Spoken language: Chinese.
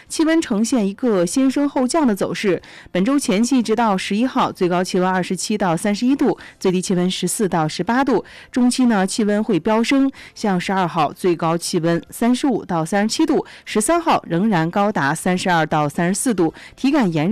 气温呈现一个先升后降的走势。本周前期直到11号，最高气温27到31度，最低气温14到18度。中期呢，气温会飙升，像12号最高气温35到37度，13号仍然高达32到34度，体感炎热。